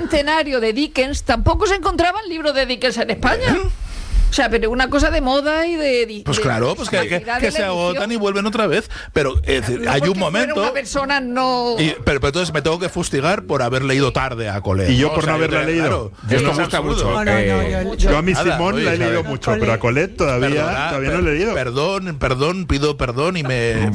centenario de Dickens tampoco se encontraban libros de Dickens en España. O sea, pero una cosa de moda y de pues claro, pues que se agotan y vuelven otra vez. Pero hay un momento. Una persona no. Pero entonces me tengo que fustigar por haber leído tarde a Colette. Y yo por no haberla leído. Esto me gusta mucho. Yo a mi Simón la he leído mucho, pero a Colette todavía no he leído. Pido perdón y me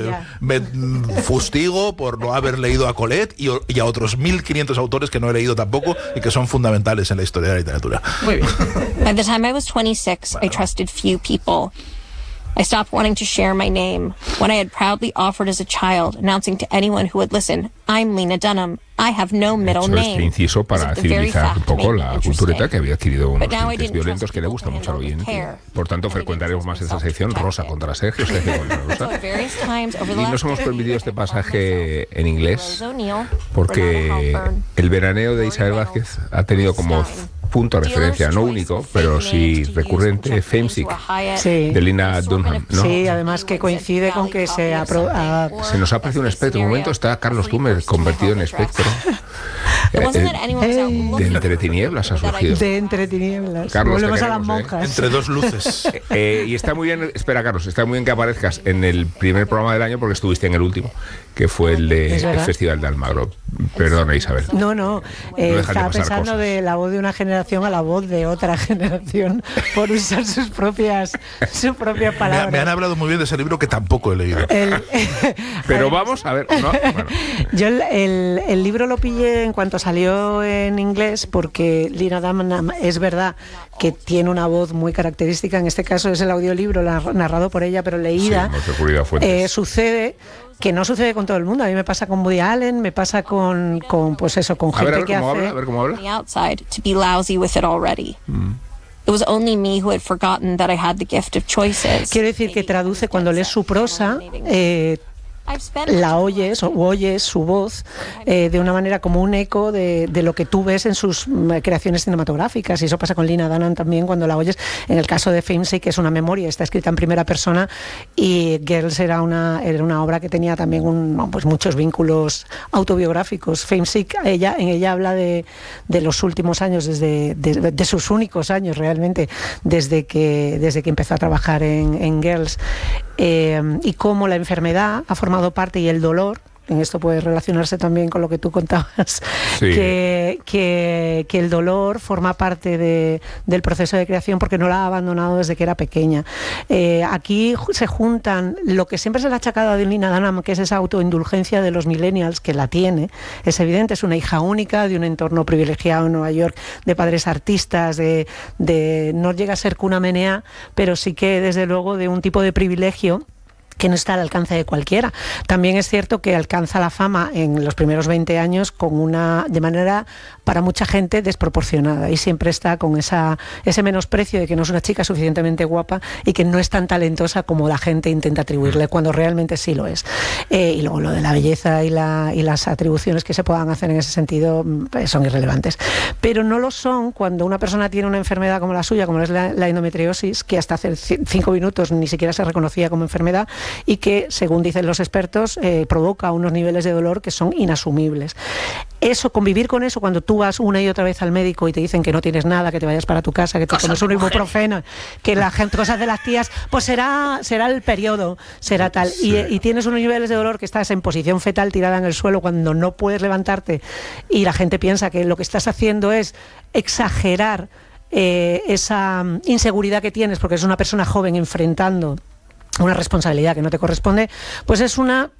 fustigo por no haber leído a Colette y a otros 1500 autores que no he leído tampoco y que son fundamentales en la historia de la literatura. Muy bien. By the time I was 26, I trusted few people. I stopped wanting to share my name when I had proudly offered as a child, announcing to anyone who would listen, I'm Lena Dunham. I have no middle name. Este inciso para civilizar un poco la cultureta que había adquirido unos tintes violentos que le gusta mucho al oyente. Por tanto, frecuentaremos más esta sección, Rosa contra Sergio, Sergio contra Rosa. Y nos hemos permitido este pasaje en inglés porque el veraneo de Isabel Vázquez ha tenido como punto de referencia, no único, pero sí recurrente, Famesick, de Lena Dunham, ¿no? Sí, además que coincide con que se nos ha aparecido un espectro. En un momento está Carlos Túmer convertido en espectro. De entre tinieblas ha surgido. De entre tinieblas. Carlos, volvemos a las monjas. Entre dos luces. Y está muy bien, espera Carlos, está muy bien que aparezcas en el primer programa del año porque estuviste en el último, que fue el del Festival de Almagro. Perdona, Isabel. No estaba pensando cosas. de la voz de una generación a la voz de otra generación por usar sus propias palabras. Me han hablado muy bien de ese libro que tampoco he leído. Pero vamos a ver. ¿No? Bueno. Yo el libro lo pillé en cuanto salió en inglés porque Lena Dunham es verdad que tiene una voz muy característica. En este caso es el audiolibro narrado por ella, pero leída. Sí, sucede que no sucede con todo el mundo. A mí me pasa con Woody Allen, me pasa con pues eso, con gente que hace. A ver cómo habla. It was only me who had forgotten that I had the gift of choices. Quiero decir que traduce cuando lees su prosa. La oyes su voz de una manera como un eco de lo que tú ves en sus creaciones cinematográficas, y eso pasa con Lena Dunham también cuando la oyes. En el caso de Famesick, que es una memoria, está escrita en primera persona, y Girls era una obra que tenía también muchos vínculos autobiográficos. Famesick, en ella habla de los últimos años, de sus únicos años realmente, desde que empezó a trabajar en Girls, y cómo la enfermedad ha formado parte, y el dolor, en esto puede relacionarse también con lo que tú contabas, sí. que el dolor forma parte del proceso de creación porque no la ha abandonado desde que era pequeña. Aquí se juntan lo que siempre se le ha achacado a Lena Dunham, que es esa autoindulgencia de los millennials, que la tiene, es evidente, es una hija única de un entorno privilegiado en Nueva York, de padres artistas, no llega a ser cuna menea, pero sí que desde luego de un tipo de privilegio que no está al alcance de cualquiera. También es cierto que alcanza la fama en los primeros 20 años de manera para mucha gente desproporcionada, y siempre está con ese menosprecio de que no es una chica suficientemente guapa y que no es tan talentosa como la gente intenta atribuirle, cuando realmente sí lo es. Y luego lo de la belleza y las atribuciones que se puedan hacer en ese sentido son irrelevantes. Pero no lo son cuando una persona tiene una enfermedad como la suya, como es la endometriosis, que hasta hace 5 minutos ni siquiera se reconocía como enfermedad, y que, según dicen los expertos, provoca unos niveles de dolor que son inasumibles. Convivir con eso, cuando tú vas una y otra vez al médico y te dicen que no tienes nada, que te vayas para tu casa, que te tomes un ibuprofeno, que la gente, cosas de las tías, pues será el periodo, será tal. Sí. Y tienes unos niveles de dolor que estás en posición fetal tirada en el suelo cuando no puedes levantarte, y la gente piensa que lo que estás haciendo es exagerar esa inseguridad que tienes porque es una persona joven enfrentando una responsabilidad que no te corresponde, pues es una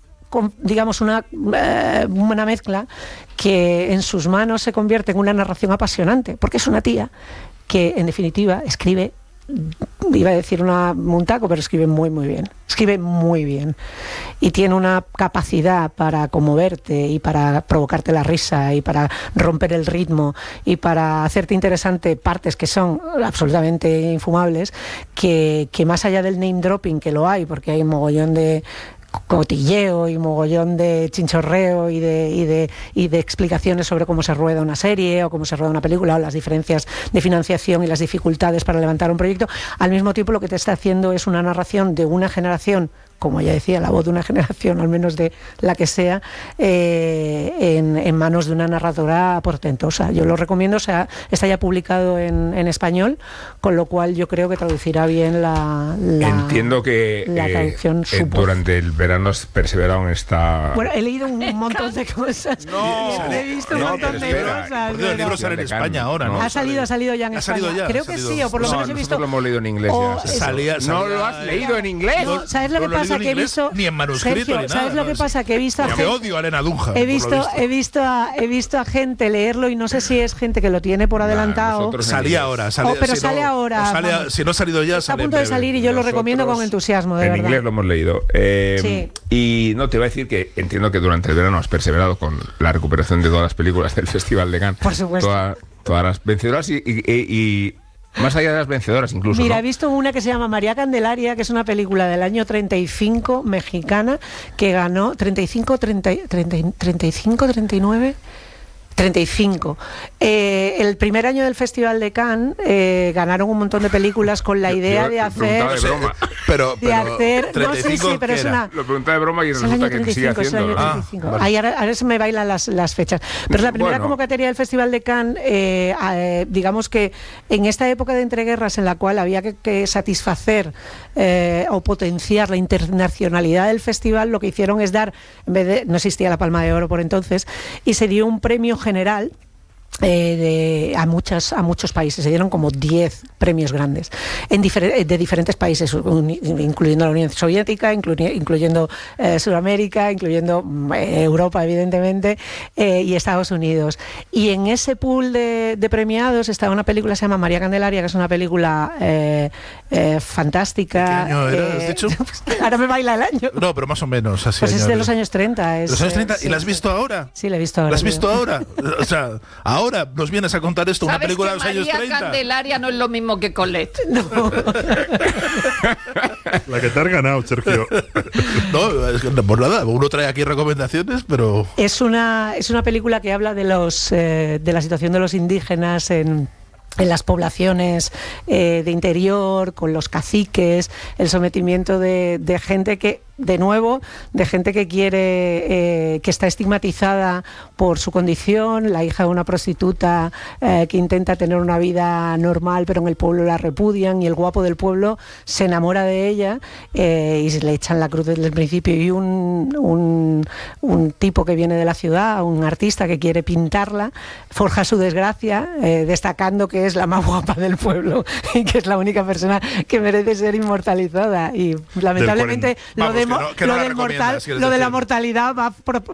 mezcla que en sus manos se convierte en una narración apasionante, porque es una tía que en definitiva escribe, iba a decir un taco, pero escribe muy bien, y tiene una capacidad para conmoverte y para provocarte la risa y para romper el ritmo y para hacerte interesante partes que son absolutamente infumables, que más allá del name dropping, que lo hay porque hay un mogollón de cotilleo y mogollón de chinchorreo y de explicaciones sobre cómo se rueda una serie o cómo se rueda una película, o las diferencias de financiación y las dificultades para levantar un proyecto. Al mismo tiempo, lo que te está haciendo es una narración de una generación como ya decía, la voz de una generación, al menos de la que sea, en manos de una narradora portentosa. Yo lo recomiendo, o sea, está ya publicado en español, con lo cual yo creo que traducirá bien la Entiendo que traducción durante el verano has perseverado en esta... Bueno, he leído un montón de cosas. He visto un montón de cosas. El libro sale en España ahora, ¿no? Ha salido ya en España. Creo que sí, o por lo menos he visto... Nosotros lo hemos leído en inglés ya. ¿No lo has leído en inglés? No, ¿sabes lo que pasa? Que he visto... Ni en manuscrito, Sergio, ni nada. ¿sabes lo que pasa? Que he visto... Que odio a Elena Dunham. He visto a gente leerlo y no sé si es gente que lo tiene por adelantado. Salía ahora. Pero sale ahora. Si no ha salido ya, está a punto de salir y yo lo recomiendo con entusiasmo, de verdad. En inglés lo hemos leído. Sí. Y no, te iba a decir que entiendo que durante el verano has perseverado con la recuperación de todas las películas del Festival de Cannes. Por supuesto. Todas las vencedoras y más allá de las vencedoras incluso. Mira, ¿no? he visto una que se llama María Candelaria, que es una película del año 35 mexicana que ganó 35, 39... 35. El primer año del Festival de Cannes ganaron un montón de películas con la idea de hacer... de broma. Pero no sé si, pero es una... Lo preguntaba de broma y resulta que sigue haciendo. Vale. Ahora se me bailan las fechas. Pero la primera convocatoria del Festival de Cannes, digamos que en esta época de entreguerras en la cual había que satisfacer o potenciar la internacionalidad del festival, lo que hicieron es dar, en vez de, no existía la Palma de Oro por entonces, y se dio un premio general a muchos países. Se dieron como 10 premios grandes de diferentes países, incluyendo la Unión Soviética, incluyendo Sudamérica, incluyendo Europa, evidentemente, y Estados Unidos. Y en ese pool de premiados estaba una película que se llama María Candelaria, que es una película fantástica. ¿Qué año era, has dicho? Ahora me baila el año. No, pero más o menos así. Pues es de los años 30. ¿Los años 30? Sí. ¿Y la has visto ahora? Sí, la he visto ahora. ¿La has visto ahora? O sea, ahora nos vienes a contar esto, una película de los años 30. María Candelaria no es lo mismo que Colette. No. La que te has ganado, Sergio. No, es que, por nada, uno trae aquí recomendaciones, pero... Es una película que habla de la situación de los indígenas en las poblaciones de interior, con los caciques, el sometimiento de gente que, de nuevo, de gente que quiere, que está estigmatizada por su condición, la hija de una prostituta que intenta tener una vida normal, pero en el pueblo la repudian, y el guapo del pueblo se enamora de ella y se le echan la cruz desde el principio, y un tipo que viene de la ciudad, un artista que quiere pintarla, forja su desgracia, destacando que es la más guapa del pueblo y que es la única persona que merece ser inmortalizada, y lamentablemente lo de la mortalidad va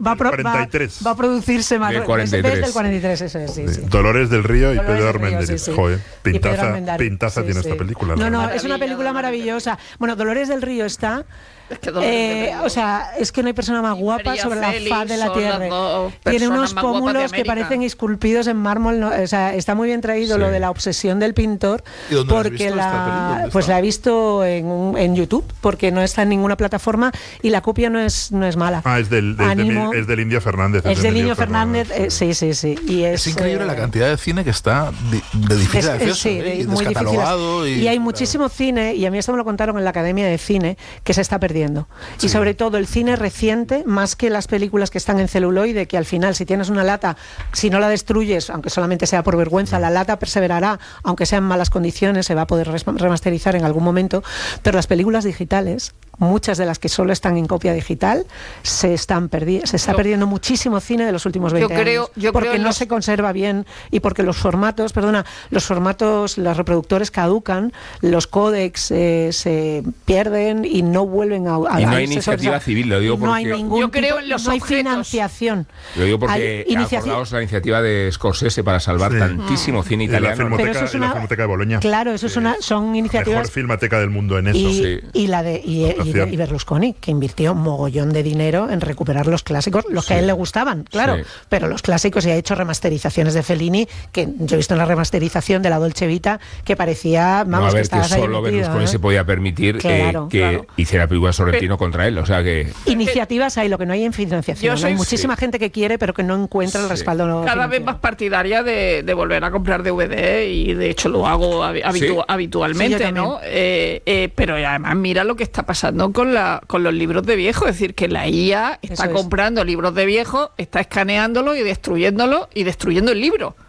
a producirse más. Del 43. Del 43, eso es, sí. Dolores del Río y Pedro Armendáriz. Sí. Joder, pintaza tiene esta película. No, es una película maravillosa. Bueno, Dolores del Río está... Es que o sea, es que no hay persona más guapa sobre la faz de la tierra. Tiene unos pómulos que parecen esculpidos en mármol. O sea, está muy bien traído lo de la obsesión del pintor. ¿Y dónde porque la he visto en YouTube, porque no está en ninguna plataforma y la copia no es mala. Es del India Fernández. Es del Indio Fernández, sí. Y es increíble la cantidad de cine que está de difícil acceso, muy descatalogado. Y hay muchísimo cine, y a mí esto me lo contaron en la Academia de Cine, que se está perdiendo. Sí. Y sobre todo el cine reciente, más que las películas que están en celuloide, que al final, si tienes una lata, si no la destruyes, aunque solamente sea por vergüenza, la lata perseverará, aunque sea en malas condiciones, se va a poder remasterizar en algún momento. Pero las películas digitales, muchas de las que solo están en copia digital, se está perdiendo muchísimo cine de los últimos 20 años. Porque no se conserva bien, y porque los formatos, los reproductores caducan, los códecs se pierden y no vuelven a y no hay iniciativa civil, lo digo porque... No hay yo creo en los no hay financiación. Lo digo porque acordaos la iniciativa de Scorsese para salvar tantísimo cine italiano. La Filmoteca de Boloña. Claro, eso son iniciativas... Mejor filmoteca del mundo en eso. Y Berlusconi, que invirtió mogollón de dinero en recuperar los clásicos, los que a él le gustaban, claro, pero los clásicos, y ha hecho remasterizaciones de Fellini, que yo he visto una remasterización de la Dolce Vita que parecía, que estabas ahí solo Berlusconi se podía permitir que hiciera películas Sorrentino contra él, o sea que... Iniciativas hay, lo que no hay en financiación. Hay muchísima gente que quiere, pero que no encuentra el respaldo. Cada vez más partidaria de volver a comprar DVD, y de hecho lo hago habitualmente, ¿no? Pero además mira lo que está pasando pasando con los libros de viejo, es decir, que la IA está comprando libros de viejo, está escaneándolos y destruyéndolos y destruyendo el libro.